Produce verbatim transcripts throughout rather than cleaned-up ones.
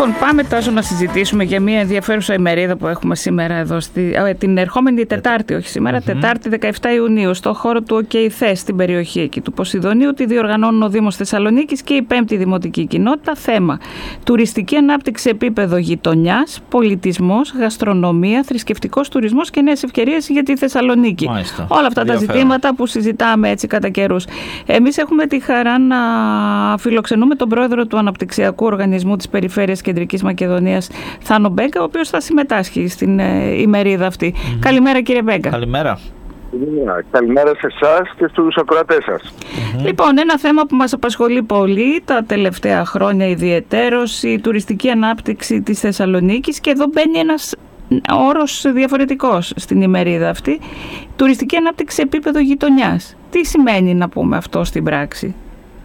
Λοιπόν, πάμε τόσο να συζητήσουμε για μια ενδιαφέρουσα ημερίδα που έχουμε σήμερα εδώ, στη, ε, την ερχόμενη Τετάρτη, όχι σήμερα, mm-hmm. Τετάρτη δεκαεφτά Ιουνίου, στο χώρο του ΟΚΕΙΘΕΣ, στην περιοχή εκεί του Ποσειδονίου, τη διοργανώνουν ο Δήμος Θεσσαλονίκης και η Πέμπτη Δημοτική Κοινότητα. Θέμα: τουριστική ανάπτυξη σε επίπεδο γειτονιάς, πολιτισμός, γαστρονομία, θρησκευτικός τουρισμός και νέες ευκαιρίες για τη Θεσσαλονίκη. Μάλιστα. Όλα αυτά τα ζητήματα που συζητάμε έτσι κατά καιρούς. Εμείς έχουμε τη χαρά να φιλοξενούμε τον πρόεδρο του Αναπτυξιακού Οργανισμού της Περιφέρειας Κεντρικής Μακεδονίας, Θάνο Μπέγκα, ο οποίος θα συμμετάσχει στην ε, ημερίδα αυτή. Mm-hmm. Καλημέρα, κύριε Μπέγκα. Καλημέρα. Καλημέρα σε εσάς και στους ακροατές σας. Mm-hmm. Λοιπόν, ένα θέμα που μας απασχολεί πολύ τα τελευταία χρόνια ιδιαιτέρως, η τουριστική ανάπτυξη της Θεσσαλονίκης, και εδώ μπαίνει ένας όρος διαφορετικός στην ημερίδα αυτή, τουριστική ανάπτυξη σε επίπεδο γειτονιάς. Τι σημαίνει να πούμε αυτό στην πράξη?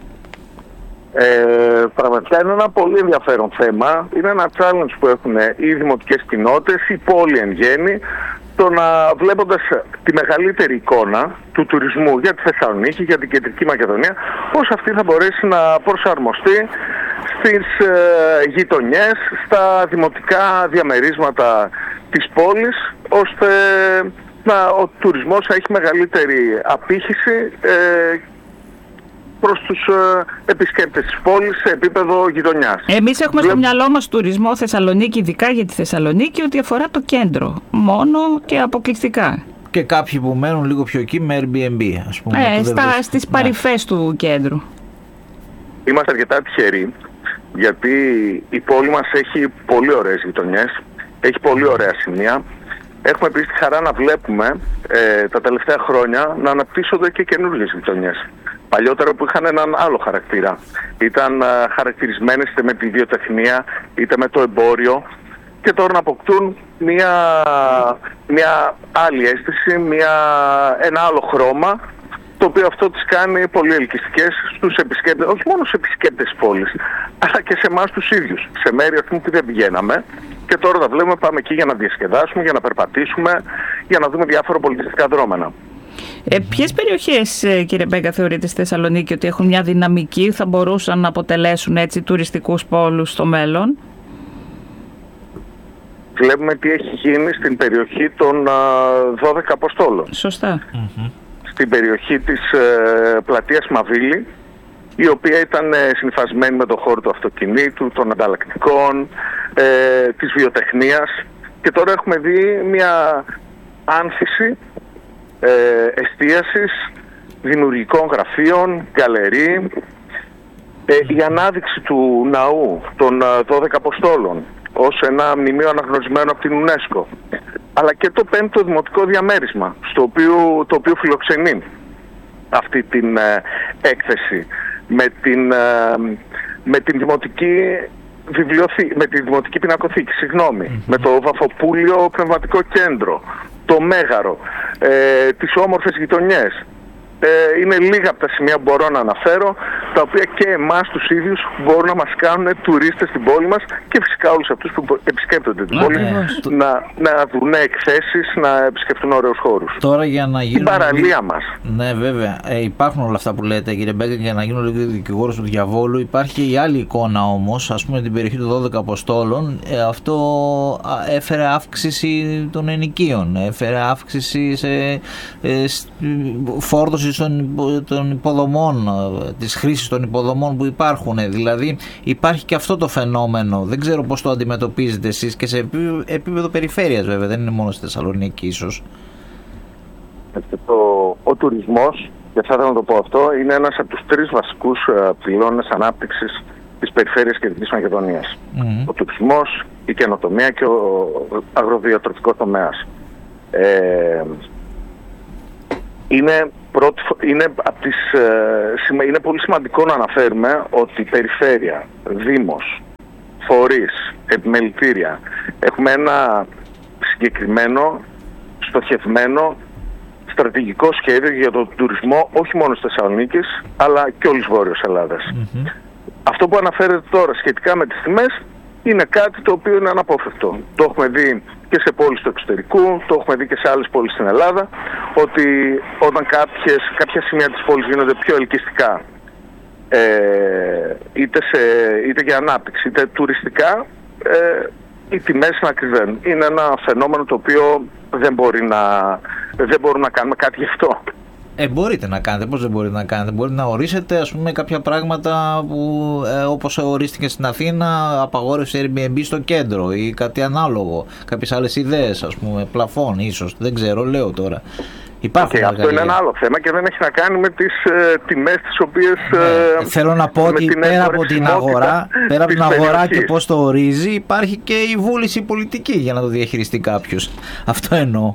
Ε, πραγματικά είναι ένα πολύ ενδιαφέρον θέμα. Είναι ένα challenge που έχουν οι δημοτικές κοινότητες, η πόλη εν γέννη, το να βλέποντας τη μεγαλύτερη εικόνα του τουρισμού για τη Θεσσαλονίκη, για την Κεντρική Μακεδονία, πώς αυτή θα μπορέσει να προσαρμοστεί στις ε, γειτονιές, στα δημοτικά διαμερίσματα της πόλης, ώστε να, ο τουρισμός να έχει μεγαλύτερη απήχηση ε, προς τους ε, επισκέπτες της πόλης σε επίπεδο γειτονιάς. Εμείς έχουμε Βλέ... στο μυαλό μας τουρισμό Θεσσαλονίκη, ειδικά για τη Θεσσαλονίκη, ότι αφορά το κέντρο μόνο και αποκλειστικά. Και κάποιοι που μένουν λίγο πιο εκεί με Airbnb, ας πούμε. Ε, στα, δεν... στις ναι. παρυφές του κέντρου. Είμαστε αρκετά τυχεροί, γιατί η πόλη μας έχει πολύ ωραίες γειτονιές, έχει πολύ ωραία σημεία. Έχουμε επίσης τη χαρά να βλέπουμε ε, τα τελευταία χρόνια να αναπτύσσονται και καινούργιες γειτονιές. Παλιότερα που είχαν έναν άλλο χαρακτήρα. Ήταν α, χαρακτηρισμένες είτε με τη βιοτεχνία είτε με το εμπόριο, και τώρα να αποκτούν μια, μια άλλη αίσθηση, μια, ένα άλλο χρώμα, το οποίο αυτό τις κάνει πολύ ελκυστικές στους επισκέπτες, όχι μόνο στους επισκέπτες της πόλης, αλλά και σε εμάς τους ίδιους. Σε μέρη αυτού που δεν πηγαίναμε και τώρα τα βλέπουμε, πάμε εκεί για να διασκεδάσουμε, για να περπατήσουμε, για να δούμε διάφορα πολιτιστικά δρόμενα. Ε, ποιες περιοχές, κύριε Μπέγκα, θεωρείτε στη Θεσσαλονίκη ότι έχουν μια δυναμική, θα μπορούσαν να αποτελέσουν έτσι τουριστικούς πόλους στο μέλλον? Βλέπουμε τι έχει γίνει στην περιοχή των α, δώδεκα Αποστόλων. Σωστά. Mm-hmm. Στην περιοχή της ε, πλατείας Μαβίλη, η οποία ήταν ε, συμφασμένη με τον χώρο του αυτοκινήτου, των ανταλλακτικών, ε, της βιοτεχνίας, και τώρα έχουμε δει μια άνθηση Ε, εστίασης, δημιουργικών γραφείων, γκαλερί, ε, η ανάδειξη του ναού των δώδεκα Αποστόλων ως ένα μνημείο αναγνωρισμένο από την UNESCO, αλλά και το πέμπτο δημοτικό διαμέρισμα, στο οποίο, το οποίο φιλοξενεί αυτή την ε, έκθεση με την, ε, με την δημοτική βιβλιοθήκη, με τη δημοτική πινακοθήκη, συγγνώμη, mm-hmm. με το Βαφοπούλιο Πνευματικό Κέντρο, το Μέγαρο, ε, τις όμορφες γειτονιές. Ε, είναι λίγα από τα σημεία που μπορώ να αναφέρω, τα οποία και εμάς τους ίδιους μπορούν να μας κάνουν τουρίστες στην πόλη μας, και φυσικά όλους αυτούς που επισκέπτονται την πόλη ναι, να, να δουν εκθέσεις, να επισκεφτούν ωραίους χώρους. Τώρα για να γίνουν... Την παραλία μας. Ναι, βέβαια. Ε, υπάρχουν όλα αυτά που λέτε, κύριε Μπέγκα, για να γίνω λίγο δικηγόρος του διαβόλου. Υπάρχει η άλλη εικόνα όμως, ας πούμε την περιοχή των δώδεκα Αποστόλων. Ε, αυτό έφερε αύξηση των ενοικίων, έφερε αύξηση σε ε, φόρτωση των υποδομών, της χρήσης των υποδομών που υπάρχουν. Δηλαδή υπάρχει και αυτό το φαινόμενο. Δεν ξέρω πώς το αντιμετωπίζετε εσείς και σε επίπεδο περιφέρειας, βέβαια, δεν είναι μόνο στη Θεσσαλονίκη ίσως. Το, ο τουρισμός, και θα ήθελα να το πω αυτό, είναι ένας από τους τρεις βασικούς πυλώνες ανάπτυξης της περιφέρειας Κεντρικής Μακεδονίας. Mm-hmm. Ο τουρισμός, η καινοτομία και ο αγροδιατροφικός τομέας. Ε, είναι Πρώτη, είναι, από τις, είναι πολύ σημαντικό να αναφέρουμε ότι η περιφέρεια, δήμος, φορείς, επιμελητήρια, έχουμε ένα συγκεκριμένο, στοχευμένο, στρατηγικό σχέδιο για τον τουρισμό, όχι μόνο της Θεσσαλονίκης, αλλά και όλης Βόρειας Ελλάδας. Mm-hmm. Αυτό που αναφέρετε τώρα σχετικά με τις τιμές είναι κάτι το οποίο είναι αναπόφευκτο. Το έχουμε δει και σε πόλεις του εξωτερικού, το έχουμε δει και σε άλλες πόλεις στην Ελλάδα, ότι όταν κάποιες, κάποια σημεία της πόλης γίνονται πιο ελκυστικά, ε, είτε, σε, είτε για ανάπτυξη είτε τουριστικά, ε, οι τιμές να ακριβένουν. Είναι ένα φαινόμενο το οποίο δεν, μπορεί να, δεν μπορούμε να κάνουμε κάτι γι' αυτό. Ε, μπορείτε να κάνετε, πώς δεν μπορείτε να κάνετε, μπορείτε να ορίσετε ας πούμε κάποια πράγματα που ε, όπως ορίστηκε στην Αθήνα, απαγόρευση Airbnb στο κέντρο ή κάτι ανάλογο, κάποιες άλλες ιδέες, ας πούμε, πλαφών ίσως, δεν ξέρω, λέω τώρα. Okay, αυτό είναι ένα άλλο θέμα και δεν έχει να κάνει με τις ε, τιμές τις οποίες... Ναι, ε, θέλω να πω ότι πέρα από την αγορά, πέρα από την αγορά και πώς το ορίζει, υπάρχει και η βούληση πολιτική για να το διαχειριστεί κάποιος. Αυτό εννοώ.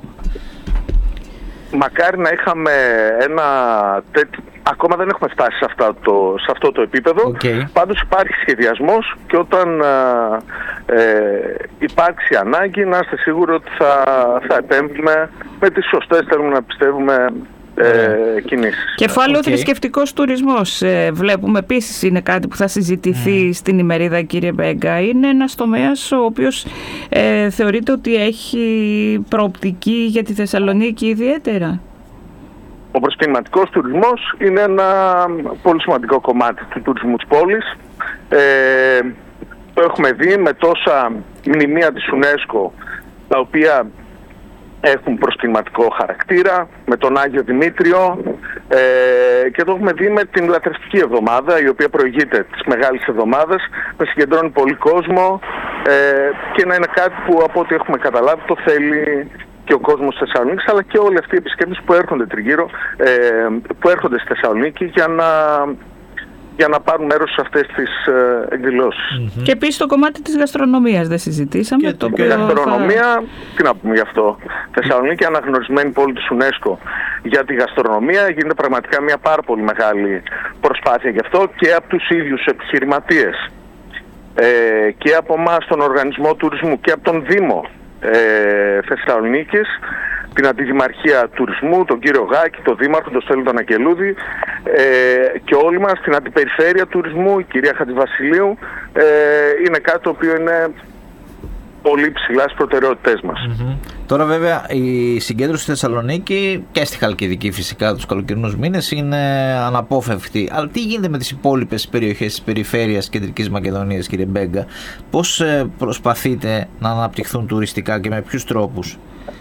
Μακάρι να είχαμε ένα τέτοιο... Ακόμα δεν έχουμε φτάσει σε, αυτά το, σε αυτό το επίπεδο. Okay. Πάντως υπάρχει σχεδιασμός και όταν ε, υπάρξει ανάγκη να είστε σίγουροι ότι θα, θα επέμβουμε με τις σωστές, θέλουμε να πιστεύουμε, ε, κινήσεις. Κεφάλαιο Okay. θρησκευτικός τουρισμός. Ε, βλέπουμε επίσης είναι κάτι που θα συζητηθεί mm. στην ημερίδα, κύριε Μπέγκα. Είναι ένας τομέας ο οποίος ε, θεωρείται ότι έχει προοπτική για τη Θεσσαλονίκη ιδιαίτερα. Ο προσποιηματικός τουρισμός είναι ένα πολύ σημαντικό κομμάτι του τουρισμού της πόλης. Ε, το έχουμε δει με τόσα μνημεία της UNESCO, τα οποία έχουν προσποιηματικό χαρακτήρα, με τον Άγιο Δημήτριο, ε, και το έχουμε δει με την Λατρευτική Εβδομάδα, η οποία προηγείται της Μεγάλης Εβδομάδας, να συγκεντρώνει πολύ κόσμο ε, και να είναι κάτι που από ό,τι έχουμε καταλάβει το θέλει και ο κόσμος της Θεσσαλονίκης, αλλά και όλοι αυτοί οι επισκέπτες που έρχονται τριγύρω, ε, που έρχονται στη Θεσσαλονίκη για να, για να πάρουν μέρος σε αυτές τις ε, εκδηλώσεις. Mm-hmm. Και επίσης το κομμάτι της γαστρονομίας δεν συζητήσαμε. Και το η γαστρονομία, θα... τι να πούμε γι' αυτό. Θεσσαλονίκη, αναγνωρισμένη πόλη της UNESCO για τη γαστρονομία, γίνεται πραγματικά μια πάρα πολύ μεγάλη προσπάθεια γι' αυτό και από τους ίδιους επιχειρηματίες ε, και από εμάς τον Οργανισμό Τουρισμού και από τον Δήμο Ε, Θεσσαλονίκης, την Αντιδημαρχία Τουρισμού, τον κύριο Γάκη, τον Δήμαρχο, τον Στέλιο τον Αγγελούδη ε, και όλοι μας, την Αντιπεριφέρεια Τουρισμού, η κυρία Χατζηβασιλείου, ε, είναι κάτι το οποίο είναι πολύ ψηλά στις προτεραιότητές μας. Mm-hmm. Τώρα βέβαια η συγκέντρωση στη Θεσσαλονίκη και στη Χαλκιδική φυσικά τους καλοκαιρινούς μήνες είναι αναπόφευκτη. Αλλά τι γίνεται με τις υπόλοιπες περιοχές της περιφέρειας Κεντρικής Μακεδονίας, κύριε Μπέγκα? Πώς προσπαθείτε να αναπτυχθούν τουριστικά και με ποιους τρόπους?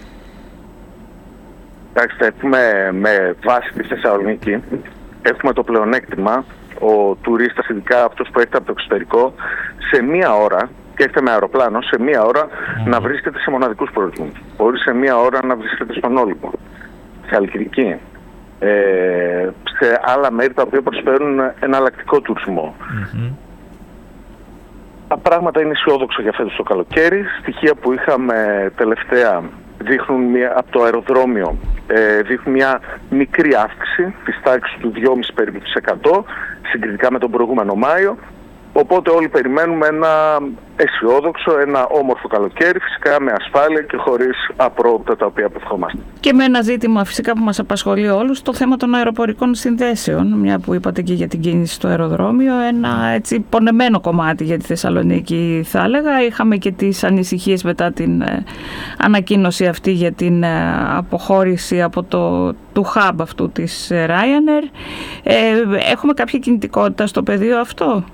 Κοιτάξτε, έχουμε με βάση τη Θεσσαλονίκη, έχουμε το πλεονέκτημα ο τουρίστας, ειδικά αυτός που έρχεται από το εξωτερικό, σε μία ώρα και έρχεται με αεροπλάνο, σε μία ώρα mm. να βρίσκεται σε μοναδικούς προορισμούς. Μπορεί σε μία ώρα να βρίσκεται στον Όλυμπο, σε Χαλκιδική, ε, σε άλλα μέρη τα οποία προσφέρουν εναλλακτικό τουρισμό. Mm-hmm. Τα πράγματα είναι αισιόδοξα για φέτος το καλοκαίρι. Στοιχεία που είχαμε τελευταία δείχνουν μια, από το αεροδρόμιο ε, δείχνουν μια μικρή αύξηση της τάξης του δυόμισι περίπου τοις εκατό συγκριτικά με τον προηγούμενο Μάιο. Οπότε όλοι περιμένουμε ένα αισιόδοξο, ένα όμορφο καλοκαίρι, φυσικά με ασφάλεια και χωρίς απρόοπτα τα οποία απευχόμαστε. Και με ένα ζήτημα φυσικά που μας απασχολεί όλους, το θέμα των αεροπορικών συνδέσεων, μια που είπατε και για την κίνηση στο αεροδρόμιο, ένα έτσι πονεμένο κομμάτι για τη Θεσσαλονίκη θα έλεγα. Είχαμε και τις ανησυχίες μετά την ε, ανακοίνωση αυτή για την ε, αποχώρηση από το του hub αυτού της ε, Ryanair. Ε, έχουμε κάποια κινητικότητα στο πεδίο αυτό?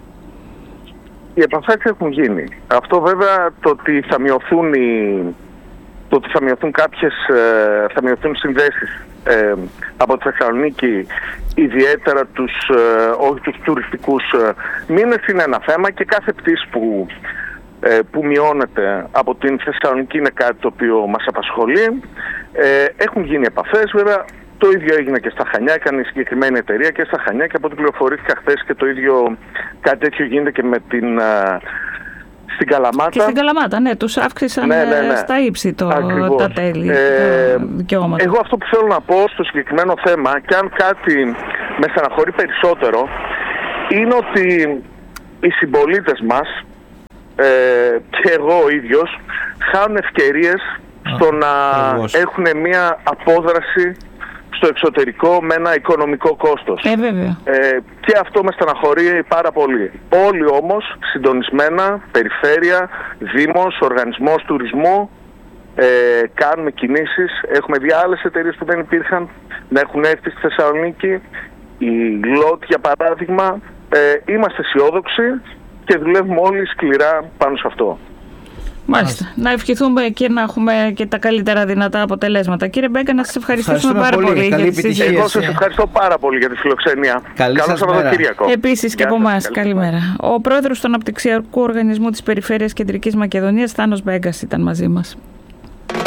Οι επαφές έχουν γίνει. Αυτό βέβαια το ότι θα μειωθούν, οι, το ότι θα μειωθούν κάποιες θα μειωθούν συνδέσεις ε, από τη Θεσσαλονίκη, ιδιαίτερα τους, ε, όχι τους τουριστικούς ε, μήνες, είναι ένα θέμα και κάθε πτήση που, ε, που μειώνεται από την Θεσσαλονίκη είναι κάτι το οποίο μας απασχολεί. Ε, έχουν γίνει επαφές βέβαια. Το ίδιο έγινε και στα Χανιά, έκανε η συγκεκριμένη εταιρεία και στα Χανιά και από ό,τι πληροφορήθηκα χθες και το ίδιο κάτι τέτοιο γίνεται και με την, α, στην Καλαμάτα. Και στην Καλαμάτα, ναι, τους αύξησαν ναι, ναι, ναι. στα ύψη το, τα τέλη, ε, τα δικαιώματα. Εγώ αυτό που θέλω να πω στο συγκεκριμένο θέμα, και αν κάτι με στεναχωρεί περισσότερο, είναι ότι οι συμπολίτες μας ε, και εγώ ο ίδιος χάνουν ευκαιρίες στο να έχουν μια απόδραση στο εξωτερικό με ένα οικονομικό κόστος. Ε, βέβαια. Ε, και αυτό με στεναχωρεί πάρα πολύ. Όλοι όμως συντονισμένα, περιφέρεια, δήμος, οργανισμός τουρισμού, ε, κάνουμε κινήσεις. Έχουμε δει άλλες εταιρείες που δεν υπήρχαν να έχουν έρθει στη Θεσσαλονίκη. Η Λότ για παράδειγμα. Ε, είμαστε αισιόδοξοι και δουλεύουμε όλοι σκληρά πάνω σε αυτό. Μάλιστα. Μάλιστα. Να ευχηθούμε και να έχουμε και τα καλύτερα δυνατά αποτελέσματα. Κύριε Μπέγκα, να σας ευχαριστήσουμε πάρα πολύ, πολύ για τη συζήτηση. Εγώ σας ευχαριστώ πάρα πολύ για τη φιλοξενία. Καλή Καλό Σαββατοκύριακο. Επίσης και από εμάς. Καλημέρα. Ο πρόεδρος του Αναπτυξιακού Οργανισμού της Περιφέρειας Κεντρικής Μακεδονίας, Θάνος Μπέγκας, ήταν μαζί μας.